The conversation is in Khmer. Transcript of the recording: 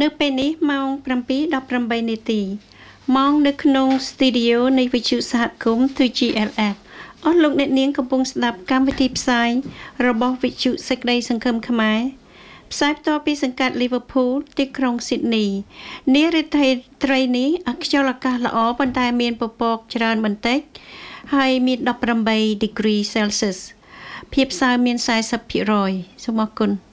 នៅពេលនេះម៉ោង 7:18 នាទីម៉ោងនៅក្នុងស្ទីឌីយោនៃវិទ្យុសហគមន៍ 2GLF អស់លោកអ្នកនាងកំពុងស្ដាប់កម្មវិធីផ្សាយរបស់វិទ្យុសេចក្តីសង្ឃឹមខ្មែរផ្សាយផ្ទាល់ពីសង្កាត់ Liverpool ទីក្រុង Sydney នារាត្រីនេះខ្យល់អាកាសល្អប៉ុន្តែមានពពកច្រើនបន្តិចហើយមាន 18 degree Celsius ភាពសើមមាន 40% សូមអរគុណ